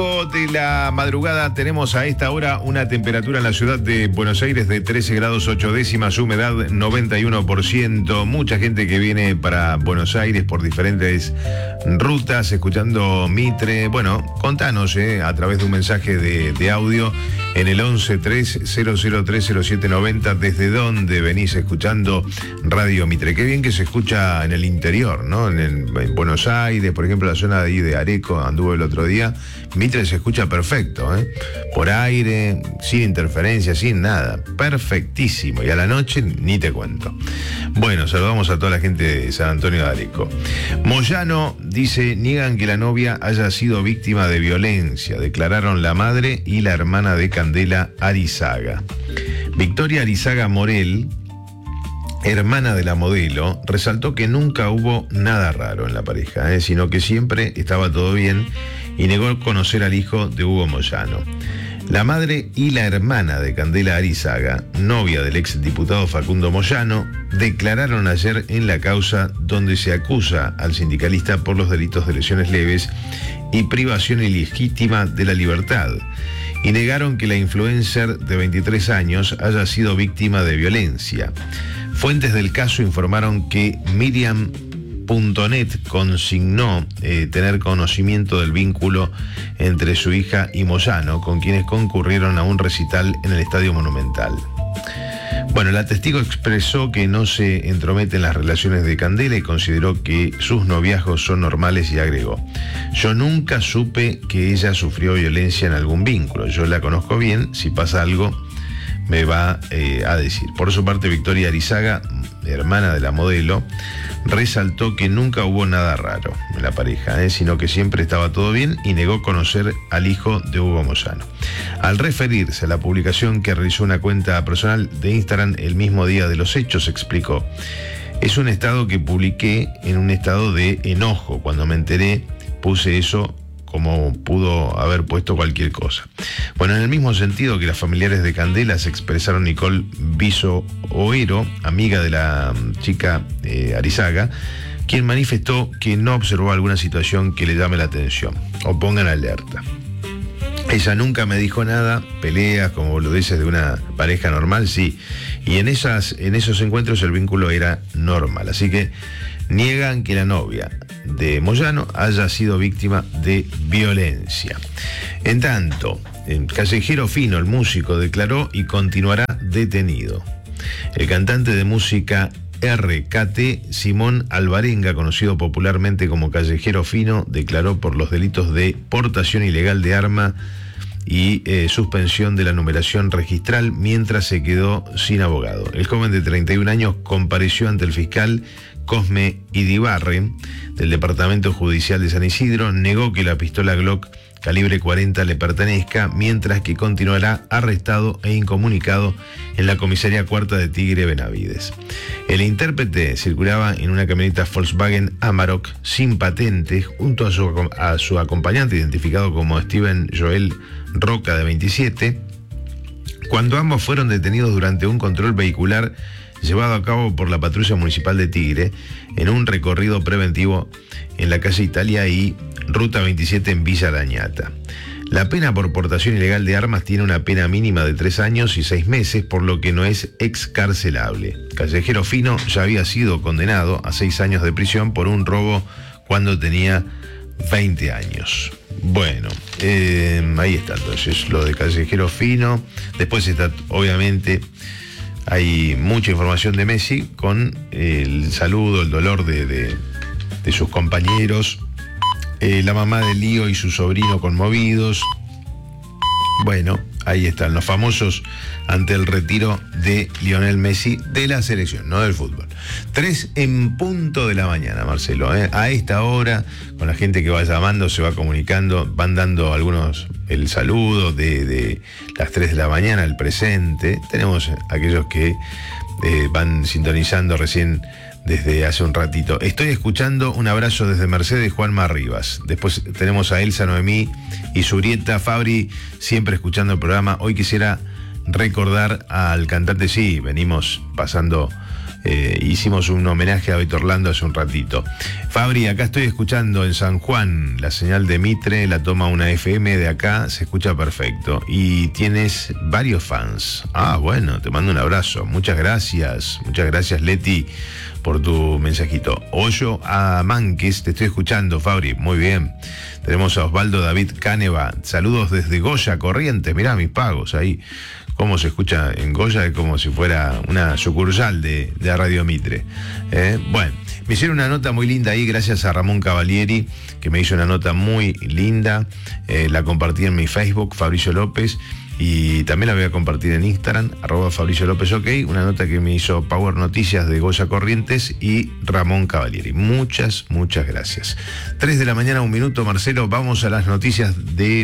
De la madrugada tenemos a esta hora una temperatura en la ciudad de Buenos Aires de 13 grados 8 décimas, humedad 91%. Mucha gente que viene para Buenos Aires por diferentes rutas, escuchando Mitre. Bueno, contanos a través de un mensaje de audio en el 1130030790 desde dónde venís escuchando Radio Mitre. Qué bien que se escucha en el interior, ¿no? En Buenos Aires, por ejemplo, la zona de ahí de Areco, anduve el otro día. Mitre se escucha perfecto, por aire, sin interferencia, sin nada, perfectísimo. Y a la noche ni te cuento. Bueno, saludamos a toda la gente de San Antonio de Areco. Moyano dice: niegan que la novia haya sido víctima de violencia, declararon la madre y la hermana de Candela Arizaga. Victoria Arizaga Morel, hermana de la modelo, resaltó que nunca hubo nada raro en la pareja, sino que siempre estaba todo bien, y negó conocer al hijo de Hugo Moyano. La madre y la hermana de Candela Arizaga, novia del exdiputado Facundo Moyano, declararon ayer en la causa donde se acusa al sindicalista por los delitos de lesiones leves y privación ilegítima de la libertad, y negaron que la influencer de 23 años haya sido víctima de violencia. Fuentes del caso informaron que Miriam.net consignó tener conocimiento del vínculo entre su hija y Moyano, con quienes concurrieron a un recital en el Estadio Monumental. Bueno, la testigo expresó que no se entromete en las relaciones de Candela y consideró que sus noviazgos son normales, y agregó: yo nunca supe que ella sufrió violencia en algún vínculo, yo la conozco bien, si pasa algo me va a decir. Por su parte, Victoria Arizaga, hermana de la modelo, resaltó que nunca hubo nada raro en la pareja, sino que siempre estaba todo bien, y negó conocer al hijo de Hugo Moyano. Al referirse a la publicación que realizó una cuenta personal de Instagram el mismo día de los hechos, explicó: es un estado que publiqué en un estado de enojo. Cuando me enteré, puse eso como pudo haber puesto cualquier cosa. Bueno, en el mismo sentido que las familiares de Candela, se expresaron Nicole Viso Oero, amiga de la chica Arizaga, quien manifestó que no observó alguna situación que le llame la atención o ponga en alerta. Ella nunca me dijo nada, peleas como boludeces de una pareja normal, sí, y en esos encuentros el vínculo era normal, así que niegan que la novia de Moyano haya sido víctima de violencia. En tanto, Callejero Fino, el músico, declaró y continuará detenido. El cantante de música RKT, Simón Alvarenga, conocido popularmente como Callejero Fino, declaró por los delitos de portación ilegal de arma y suspensión de la numeración registral mientras se quedó sin abogado. El joven de 31 años compareció ante el fiscal Cosme Idibarre del Departamento Judicial de San Isidro, negó que la pistola Glock calibre 40 le pertenezca, mientras que continuará arrestado e incomunicado en la comisaría cuarta de Tigre Benavides. El intérprete circulaba en una camioneta Volkswagen Amarok sin patente junto a su acompañante, identificado como Steven Joel Roca, de 27, cuando ambos fueron detenidos durante un control vehicular llevado a cabo por la patrulla municipal de Tigre en un recorrido preventivo en la calle Italia y Ruta 27 en Villa Lañata. La pena por portación ilegal de armas tiene una pena mínima de 3 años y 6 meses, por lo que no es excarcelable. Callejero Fino ya había sido condenado a 6 años de prisión por un robo cuando tenía 20 años. Bueno, ahí está entonces lo de Callejero Fino. Después está, obviamente, hay mucha información de Messi con el saludo, el dolor de sus compañeros, la mamá de Lío y su sobrino conmovidos. Bueno, ahí están los famosos ante el retiro de Lionel Messi de la selección, no del fútbol. 3 en punto de la mañana, Marcelo. A esta hora, con la gente que va llamando, se va comunicando, van dando algunos el saludo de las 3 de la mañana, el presente. Tenemos aquellos que van sintonizando recién desde hace un ratito. Estoy escuchando, un abrazo desde Mercedes, Juanma Rivas. Después tenemos a Elsa Noemí y Surieta Fabri, siempre escuchando el programa. Hoy quisiera recordar al cantante, sí, venimos pasando, hicimos un homenaje a Beto Orlando hace un ratito. Fabri, acá estoy escuchando en San Juan la señal de Mitre, la toma una FM de acá, se escucha perfecto. Y tienes varios fans. Ah, bueno, te mando un abrazo. Muchas gracias Leti, por tu mensajito. Hoyo a Manques, te estoy escuchando, Fabri, muy bien. Tenemos a Osvaldo David Cáneva, saludos desde Goya, Corrientes, mirá mis pagos ahí. Cómo se escucha en Goya, es como si fuera una sucursal de Radio Mitre. Bueno, me hicieron una nota muy linda ahí, gracias a Ramón Cavalieri, que me hizo una nota muy linda. La compartí en mi Facebook, Fabricio López, y también la voy a compartir en Instagram, @Fabricio López OK, una nota que me hizo Power Noticias de Goya Corrientes y Ramón Cavalieri. Muchas gracias. 3 de la mañana, 1 minuto, Marcelo, vamos a las noticias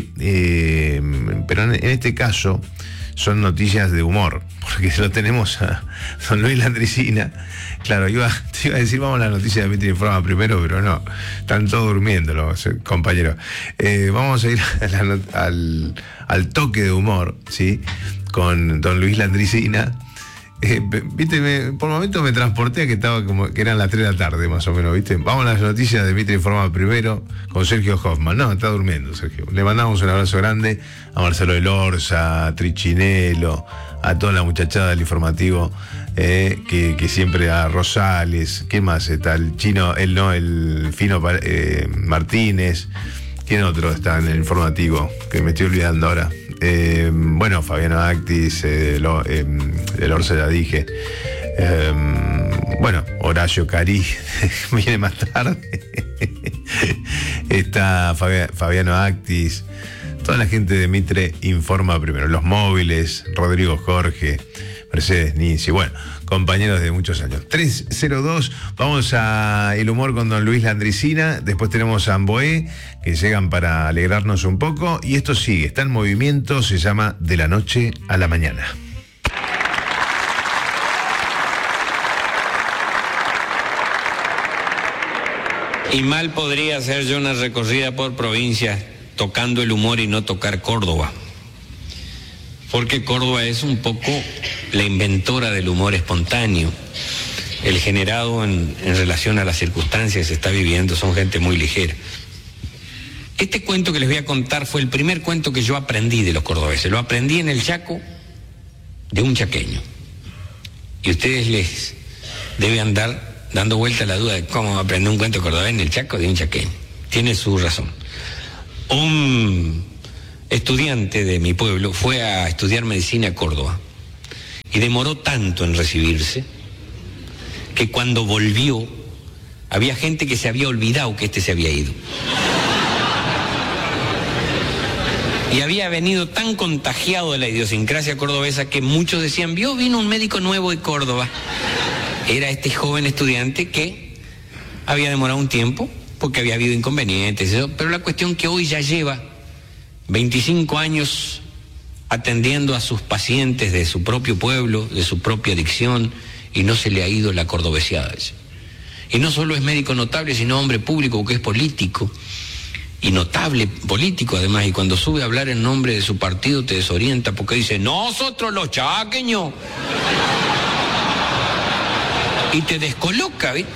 pero en este caso son noticias de humor, porque lo tenemos a don Luis Landricina. Claro, te iba a decir, vamos a la noticia de Mitre Informa primero, pero no, están todos durmiendo los compañeros. Vamos a ir al toque de humor, ¿sí? Con don Luis Landricina. Viste, por momentos me transporté a que estaba como que eran las 3 de la tarde más o menos, ¿viste? Vamos a las noticias de Mitre Informa primero con Sergio Hoffman. No, está durmiendo Sergio. Le mandamos un abrazo grande a Marcelo Elorza, a Trichinelo, a toda la muchachada del informativo, que siempre, a Rosales, ¿qué más está? El chino, el Fino Martínez. ¿Quién otro está en el informativo? Que me estoy olvidando ahora. Bueno, Fabiano Actis, el Orce ya dije. Bueno, Horacio Carí viene más tarde. Está Fabiano Actis. Toda la gente de Mitre Informa primero. Los móviles, Rodrigo Jorge, Mercedes Ninzi. Bueno, compañeros de muchos años. 302, vamos a El Humor con don Luis Landricina. Después tenemos a Amboé, que llegan para alegrarnos un poco. Y esto sigue, está en movimiento, se llama De la Noche a la Mañana. Y mal podría hacer yo una recorrida por provincia tocando el humor y no tocar Córdoba. Porque Córdoba es un poco la inventora del humor espontáneo. El generado en relación a las circunstancias que se está viviendo, son gente muy ligera. Este cuento que les voy a contar fue el primer cuento que yo aprendí de los cordobeses. Lo aprendí en el Chaco de un chaqueño. Y ustedes les deben andar dando vuelta a la duda de cómo aprender un cuento cordobés en el Chaco de un chaqueño. Tiene su razón. Un estudiante de mi pueblo fue a estudiar medicina a Córdoba y demoró tanto en recibirse que cuando volvió había gente que se había olvidado que este se había ido. Y había venido tan contagiado de la idiosincrasia cordobesa que muchos decían, vino un médico nuevo de Córdoba. Era este joven estudiante que había demorado un tiempo porque había habido inconvenientes, pero la cuestión que hoy ya lleva 25 años atendiendo a sus pacientes de su propio pueblo, de su propia adicción, y no se le ha ido la cordobesiada. Y no solo es médico notable, sino hombre público, porque es político, y notable político además, y cuando sube a hablar en nombre de su partido te desorienta, porque dice, nosotros los chaqueños, y te descoloca, ¿viste?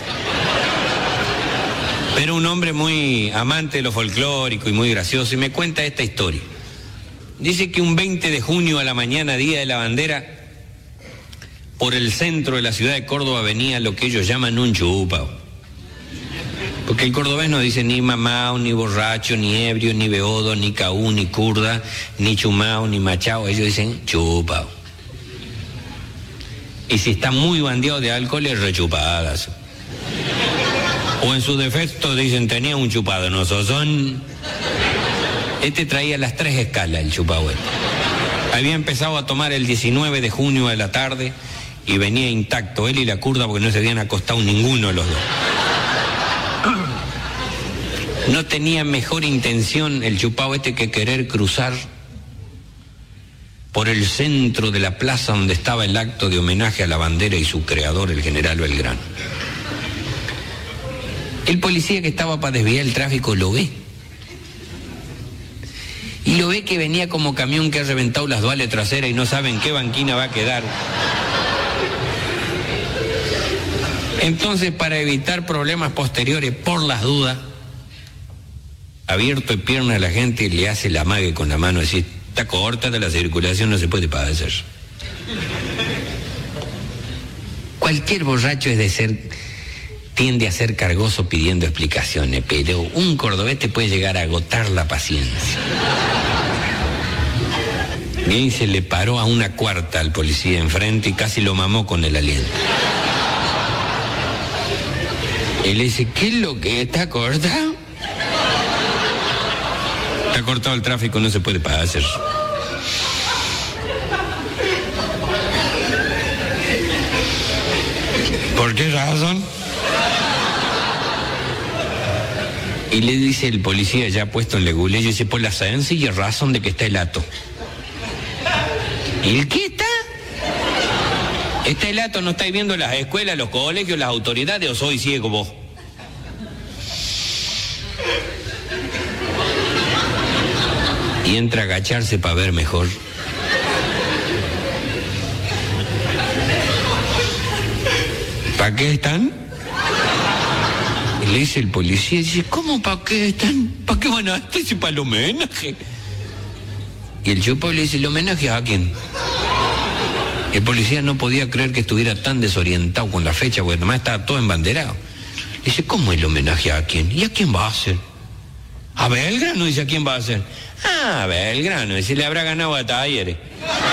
Pero un hombre muy amante de lo folclórico y muy gracioso, y me cuenta esta historia. Dice que un 20 de junio a la mañana, día de la bandera, por el centro de la ciudad de Córdoba venía lo que ellos llaman un chupao. Porque el cordobés no dice ni mamao, ni borracho, ni ebrio, ni beodo, ni caú, ni curda, ni chumao, ni machao. Ellos dicen chupao. Y si está muy bandeado de alcohol, es rechupadas. O en su defecto dicen, tenía un chupado, no sozón. Este traía las 3 escalas, el chupado este. Había empezado a tomar el 19 de junio de la tarde y venía intacto, él y la curda, porque no se habían acostado ninguno de los dos. No tenía mejor intención el chupado este que querer cruzar por el centro de la plaza donde estaba el acto de homenaje a la bandera y su creador, el general Belgrano. El policía que estaba para desviar el tráfico lo ve. Y lo ve que venía como camión que ha reventado las duales traseras y no sabe en qué banquina va a quedar. Entonces, para evitar problemas posteriores, por las dudas, abierto de pierna a la gente, le hace la amague con la mano, decir, está corta de la circulación, no se puede padecer. Cualquier borracho tiende a ser cargoso pidiendo explicaciones, pero un cordobés te puede llegar a agotar la paciencia. Bien, se le paró a una cuarta al policía enfrente y casi lo mamó con el aliento. Él le dice, ¿qué es lo que está cortado? Está cortado el tráfico, no se puede pasar. ¿Por qué razón? Y le dice el policía ya puesto en leguleyo, dice, por la sencilla razón de que está el hato. ¿Y el qué está? Está el hato, no estáis viendo las escuelas, los colegios, las autoridades, o soy ciego vos. Y entra a agacharse para ver mejor. ¿Para qué están? Y le dice el policía, dice, ¿cómo para qué están? ¿Para qué van a estar? Si para el homenaje. Y el chupo le dice, ¿el homenaje a quién? El policía no podía creer que estuviera tan desorientado con la fecha, porque además estaba todo embanderado. Le dice, ¿cómo el homenaje a quién? ¿Y a quién va a ser? A Belgrano, dice, ¿a quién va a ser? Ah, a Belgrano, dice, le habrá ganado a Talleres.